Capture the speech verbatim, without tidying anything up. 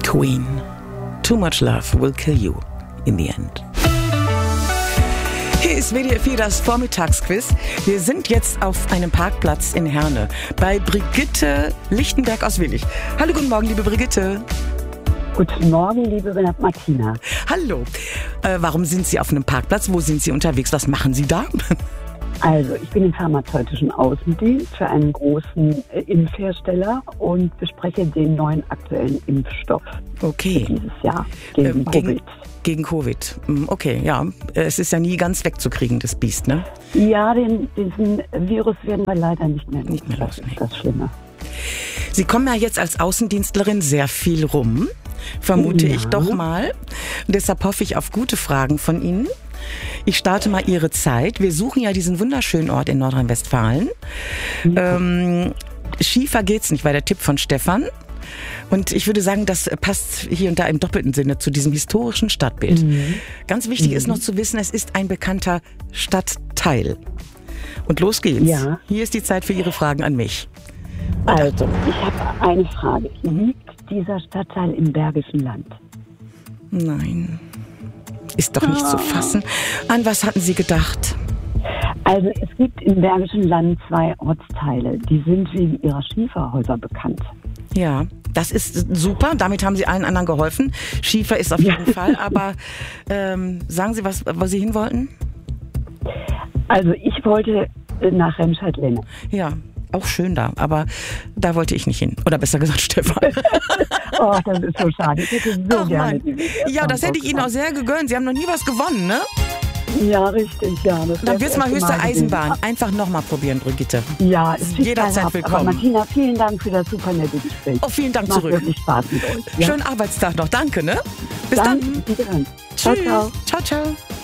Queen. Too much love will kill you in the end. Hier ist W D R vier das Vormittagsquiz. Wir sind jetzt auf einem Parkplatz in Herne bei Brigitte Lichtenberg aus Willich. Hallo, guten Morgen, liebe Brigitte. Guten Morgen, liebe Martina. Hallo. Äh, warum sind Sie auf einem Parkplatz? Wo sind Sie unterwegs? Was machen Sie da? Also, ich bin im pharmazeutischen Außendienst für einen großen äh, Impfhersteller und bespreche den neuen aktuellen Impfstoff Okay. für dieses Jahr gegen Ähm, Covid. gegen, gegen Covid. Okay, ja. Es ist ja nie ganz wegzukriegen, das Biest, ne? Ja, den, diesen Virus werden wir leider nicht mehr los. Nicht mehr los, Das nee. ist das Schlimme. Sie kommen ja jetzt als Außendienstlerin sehr viel rum, vermute Ja. ich doch mal. Und deshalb hoffe ich auf gute Fragen von Ihnen. Ich starte mal Ihre Zeit. Wir suchen ja diesen wunderschönen Ort in Nordrhein-Westfalen. Ja. Ähm, Schiefer geht's nicht, war der Tipp von Stefan. Und ich würde sagen, das passt hier und da im doppelten Sinne zu diesem historischen Stadtbild. Mhm. Ganz wichtig Mhm. ist noch zu wissen, es ist ein bekannter Stadtteil. Und los geht's. Ja. Hier ist die Zeit für Ihre Fragen an mich. Also, ich habe eine Frage. Liegt dieser Stadtteil im Bergischen Land? Nein. Ist doch nicht zu fassen. An was hatten Sie gedacht? Also, es gibt im Bergischen Land zwei Ortsteile. Die sind wegen ihrer Schieferhäuser bekannt. Ja, das ist super. Damit haben Sie allen anderen geholfen. Schiefer ist auf jeden Fall. Aber ähm, sagen Sie, was, wo Sie hin wollten? Also, ich wollte äh, nach Remscheid-Lenne. Ja, auch schön da. Aber da wollte ich nicht hin. Oder besser gesagt Stefan. Oh, das ist so schade. Ich hätte so Ach, gerne Mann. die W D R Ja, das hätte ich Ihnen auch sehr gegönnt. Sie haben noch nie was gewonnen, ne? Ja, richtig, ja. Das Dann wär's wird's mal erste höchste gewesen. Eisenbahn. Einfach nochmal probieren, Brigitte. Ja, es ist Jederzeit teilhaft. willkommen. Aber Martina, vielen Dank für das super nette Gespräch. Oh, vielen Dank Macht zurück. wirklich Spaß mit euch. Ja? Schönen Arbeitstag noch. Danke, ne? Bis Danke, dann. wiederhören. Ciao, Tschüss. ciao. Ciao, ciao.